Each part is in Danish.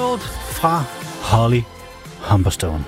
World fra Holly Humberstone.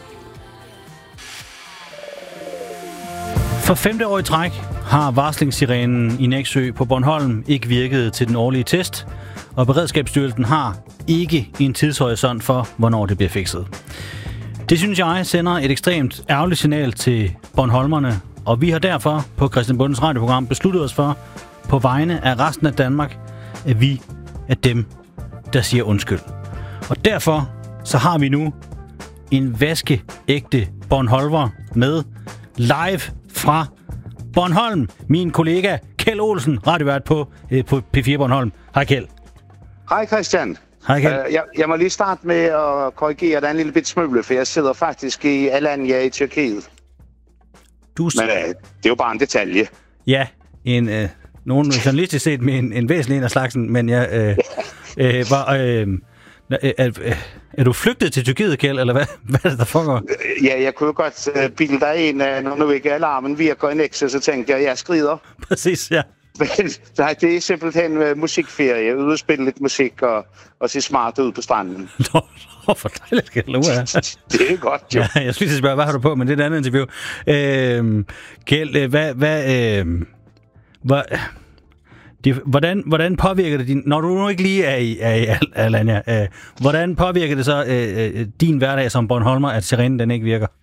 For 5. år i træk har varslingssirenen i Nexø på Bornholm ikke virket til den årlige test, og Beredskabsstyrelsen har ikke en tidshorisont for, hvornår det bliver fikset. Det synes jeg sender et ekstremt ærgerligt signal til bornholmerne, og vi har derfor på Christian Bondes radioprogram besluttet os for, på vegne af resten af Danmark, at vi er dem, der siger undskyld. Og derfor så har vi nu en vaskeægte bornholmer med live fra Bornholm. Min kollega Kjeld Olsen, radiovært på P4 Bornholm. Hej Kjeld. Hej Christian. Hej Kjeld. Jeg må lige starte med at korrigere dig en lille bit smule, for jeg sidder faktisk i Alanya i Tyrkiet. Men det er jo bare en detalje. Ja, nogen journalistisk set med en væsentlig en af slagsen, men jeg er du flygtet til Tyrkiet, Kjeld, eller hvad er det, der foregår? Ja, jeg kunne jo godt bilde dig ind, når nu ikke alarmen virker i Nexø, så tænkte jeg skrider. Præcis, ja. Men nej, det er simpelthen musikferie, ude at spille lidt musik og se smart ud på stranden. Nå, for dejligt, Kjeld. Det er godt, jo. Ja, jeg skulle lige spørge, hvad har du på, men det er et andet interview. Kjeld, hvordan påvirker det når du nu ikke lige er i Alanya, hvordan påvirker det så din hverdag som Bornholmer, at sirenen den ikke virker?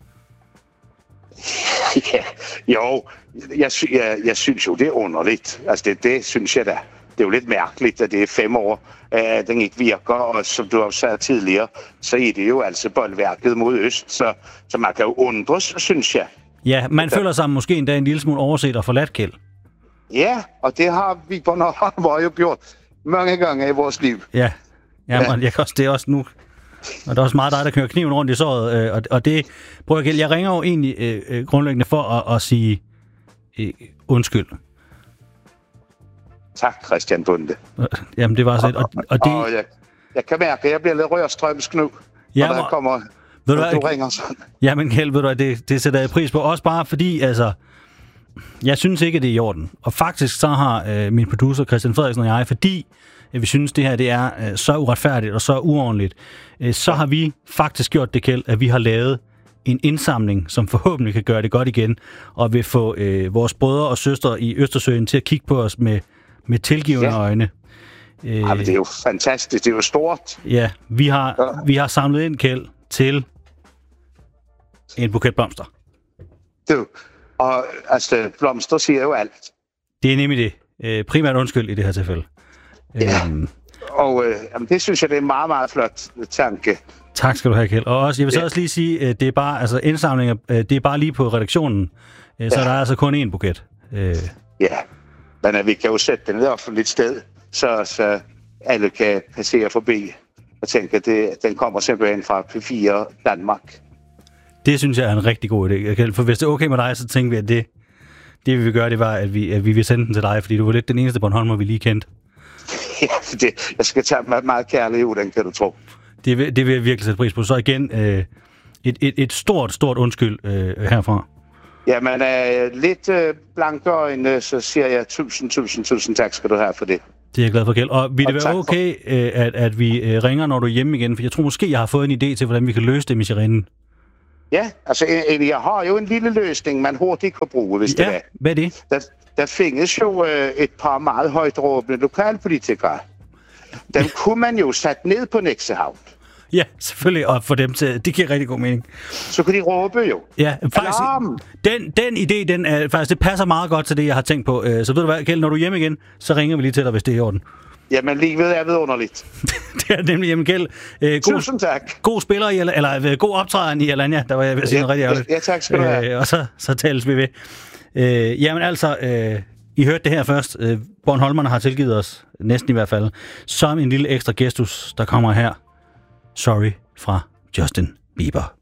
Ja, jo, jeg synes jo, det er underligt. Altså, det synes jeg da. Det er jo lidt mærkeligt, at det er 5 år, at den ikke virker, og som du har sagt tidligere, så er det jo altså boldværket mod øst, så man kan jo undres, synes jeg. Ja, man føler sig måske endda en lille smule overset og forladt, Kjeld. Ja, og det har vi på Bornholm jo gjort mange gange i vores liv. Ja. Jeg kan også, det er også nu, og der er også meget dig, der kører kniven rundt i såret, og det, prøv Kjeld, jeg ringer jo egentlig grundlæggende for at sige undskyld. Tak, Christian Bonde. Jamen, det var så lidt, og det... Jeg kan mærke, at jeg bliver lidt rørstrømsk nu, når der kommer, når du ringer sådan. Jamen, Kjeld, ved du, det sætter jeg pris på, også bare fordi, altså, jeg synes ikke, det er i orden. Og faktisk så har min producer Christian Frederiksen og jeg, fordi vi synes, det her det er så uretfærdigt og så uordentligt, så har vi faktisk gjort det, Kjeld, at vi har lavet en indsamling, som forhåbentlig kan gøre det godt igen, og vil få vores brødre og søstre i Østersøen til at kigge på os med tilgivende øjne. Men det er jo fantastisk, det er jo stort. Ja, vi har samlet ind, Kjeld, til en buket blomster. Og altså, blomster siger jo alt. Det er nemlig det. Primært undskyld i det her tilfælde. Ja, og det synes jeg, det er en meget, meget flot tanke. Tak skal du have, Kjeld. Og også, jeg vil så også lige sige, at det er bare, altså indsamlinger, det er bare lige på redaktionen, så der er altså kun én buket. Ja, men vi kan jo sætte den et offentligt sted, så alle kan passere forbi og tænke, at den kommer simpelthen fra P4 Danmark. Det synes jeg er en rigtig god idé. For hvis det er okay med dig, så tænker vi, at det vi vil gøre, det var, at vi vil sende den til dig, fordi du var lidt den eneste Bornholmer, vi lige kendte. Ja, jeg skal tage mig meget kærlig ud, den kan du tro. Det vil jeg virkelig sætte pris på. Så igen, et stort undskyld herfra. Ja, men lidt blanke øjne, så siger jeg tusind tak skal du have for det. Det er jeg glad for, Kjeld. Og vil det være okay, at vi ringer, når du er hjemme igen? For jeg tror måske, jeg har fået en idé til, hvordan vi kan løse det med sirenen. Ja, altså jeg har jo en lille løsning, man hurtigt kan bruge, hvis det er. Hvad er det? Der findes jo et par meget højt råbende lokalpolitikere. Dem kunne man jo sætte ned på Nexø Havn. Ja, selvfølgelig, og for dem til, det giver rigtig god mening. Så kan de råbe jo. Ja, faktisk, den idé, det passer meget godt til det, jeg har tænkt på. Så ved du hvad, Kjeld, når du er hjemme igen, så ringer vi lige til dig, hvis det er i orden. Jamen, livet er vidunderligt. Det er nemlig hjemme, Kjeld. Tusind tak. God spiller, eller god optræden i Alanya, der var jeg ved at sige noget rigtig ærgerligt. Ja, tak skal du have. Og så tales vi ved. Jamen altså, I hørte det her først. Bornholmerne har tilgivet os, næsten i hvert fald, som en lille ekstra gestus, der kommer her. Sorry fra Justin Bieber.